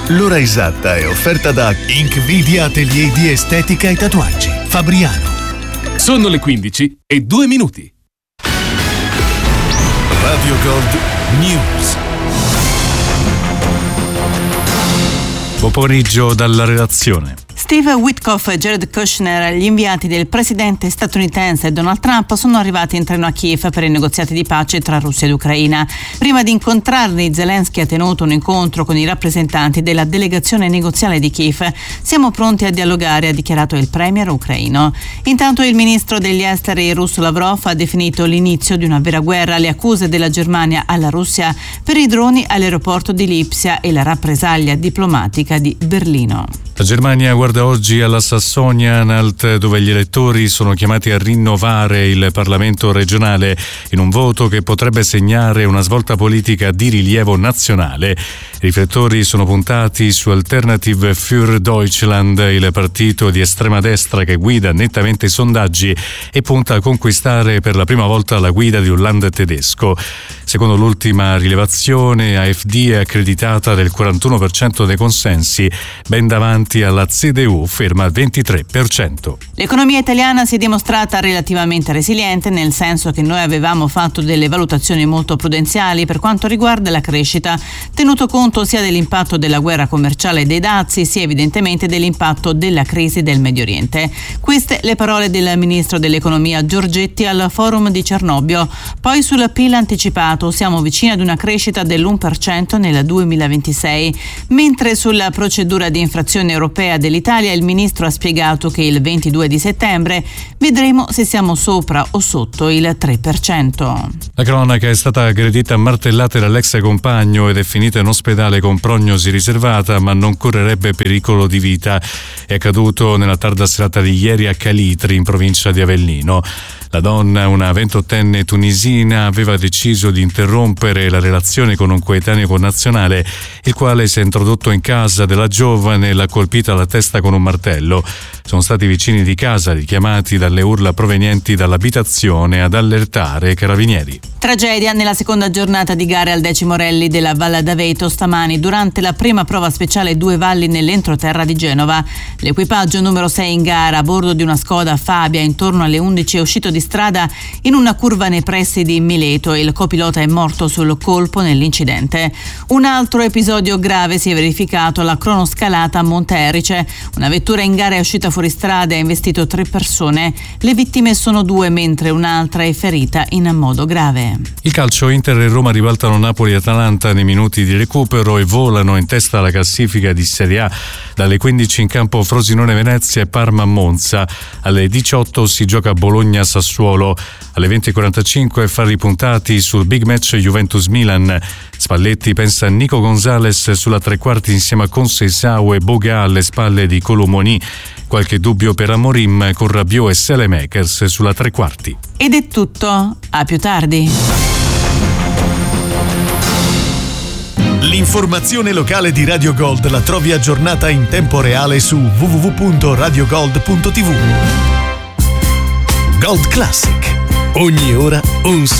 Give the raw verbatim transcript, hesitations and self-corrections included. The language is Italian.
L'ora esatta è offerta da Inkvidia Atelier di Estetica e Tatuaggi, Fabriano. Sono le quindici e due minuti. Radio Gold News. Buon pomeriggio dalla redazione. Steve Witkoff e Jared Kushner, gli inviati del presidente statunitense Donald Trump, sono arrivati in treno a Kiev per i negoziati di pace tra Russia ed Ucraina. Prima di incontrarli, Zelensky ha tenuto un incontro con i rappresentanti della delegazione negoziale di Kiev. Siamo pronti a dialogare, ha dichiarato il premier ucraino. Intanto il ministro degli esteri russo Lavrov ha definito l'inizio di una vera guerra le accuse della Germania alla Russia per i droni all'aeroporto di Lipsia e la rappresaglia diplomatica di Berlino. La Germania guarda oggi alla Sassonia-Anhalt, dove gli elettori sono chiamati a rinnovare il Parlamento regionale in un voto che potrebbe segnare una svolta politica di rilievo nazionale. I riflettori sono puntati su Alternative für Deutschland, il partito di estrema destra che guida nettamente i sondaggi e punta a conquistare per la prima volta la guida di un land tedesco. Secondo l'ultima rilevazione, A F D è accreditata del quarantuno per cento dei consensi, ben davanti alla C D U, ferma al ventitré per cento. L'economia italiana si è dimostrata relativamente resiliente, nel senso che noi avevamo fatto delle valutazioni molto prudenziali per quanto riguarda la crescita, tenuto conto sia dell'impatto della guerra commerciale dei dazi, sia evidentemente dell'impatto della crisi del Medio Oriente. Queste le parole del ministro dell'economia Giorgetti al forum di Cernobbio. Poi sul P I L anticipato siamo vicini ad una crescita dell'uno per cento nel duemilaventisei, mentre sulla procedura di infrazione europea dell'Italia il ministro ha spiegato che il ventidue di settembre vedremo se siamo sopra o sotto il tre per cento. La cronaca è stata aggredita a martellate dall'ex compagno ed è finita in ospedale con prognosi riservata, ma non correrebbe pericolo di vita. È accaduto nella tarda serata di ieri a Calitri, in provincia di Avellino. La donna, una ventottenne tunisina, aveva deciso di interrompere la relazione con un coetaneo connazionale, il quale si è introdotto in casa della giovane e l'ha colpita alla testa con un martello. Sono stati i vicini di casa richiamati dalle urla provenienti dall'abitazione ad allertare i carabinieri. Tragedia nella seconda giornata di gare al decimo rally della Valle d'Aveto stamani durante la prima prova speciale Due Valli nell'entroterra di Genova. L'equipaggio numero sei in gara a bordo di una Skoda Fabia intorno alle undici è uscito di strada in una curva nei pressi di Mileto e il copilota è morto sul colpo nell'incidente. Un altro episodio grave si è verificato alla cronoscalata a Monte Erice. Una vettura in gara è uscita fuori strada e ha investito tre persone. Le vittime sono due, mentre un'altra è ferita in modo grave. Il calcio: Inter e Roma ribaltano Napoli e Atalanta nei minuti di recupero e volano in testa alla classifica di Serie A. Dalle quindici in campo Frosinone-Venezia e Parma-Monza. Alle diciotto si gioca Bologna-Sassuolo. Alle venti e quarantacinque fari puntati sul big match Juventus-Milan. Spalletti pensa a Nico Gonzalez sulla tre quarti insieme a Conceição e Boga alle spalle di Colomoni. Qualche dubbio per Amorim con Rabiot e Selemakers sulla tre quarti. Ed è tutto, a più tardi. L'informazione locale di Radio Gold la trovi aggiornata in tempo reale su w w w punto radio gold punto t v. Gold Classic. Ogni ora un